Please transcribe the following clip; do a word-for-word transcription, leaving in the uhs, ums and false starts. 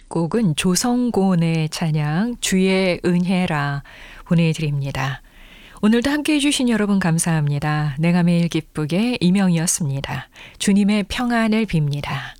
곡은 조성곤의 찬양 주의 은혜라 보내드립니다. 오늘도 함께해 주신 여러분 감사합니다. 내가 매일 기쁘게 이명이었습니다. 주님의 평안을 빕니다.